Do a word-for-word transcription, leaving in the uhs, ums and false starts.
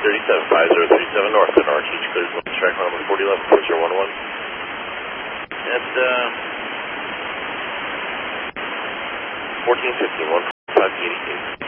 thirty-seven, five zero three seven north, and R T H clears one, track number forty eleven, four zero one one. At uh, fourteen fifteen, one five eighty-eight.